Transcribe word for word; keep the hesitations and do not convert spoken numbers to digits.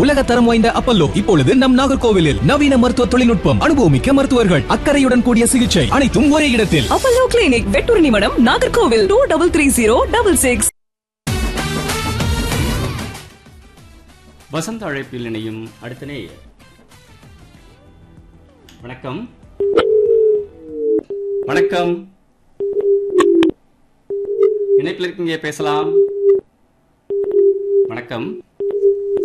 உலக தரம் வாய்ந்த அப்பல்லோ இப்பொழுது நம் நாகர்கோவிலில் நவீன மருத்துவ தொழில்நுட்பம், அனுபவமிக்க மருத்துவர்கள், அக்கறையுடன் கூடிய சிகிச்சை, அனைத்தும் ஒரே இடத்தில். Apollo clinic, Vettur நிமடம், Nagercoil. Two double three zero double six. வசந்த அழைப்பில் இணையும் அடுத்த நேயர். வணக்கம். வணக்கம். இணைப்பில் இருக்கீங்க, பேசலாம். வணக்கம்.